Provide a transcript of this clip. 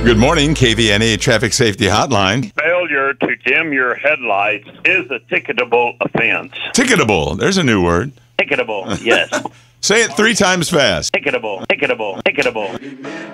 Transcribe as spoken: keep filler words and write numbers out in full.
Good morning, K V N A Traffic Safety Hotline. Failure to dim your headlights is a ticketable offense. Ticketable. There's a new word. Ticketable, yes. Say it three times fast. Ticketable, ticketable, ticketable.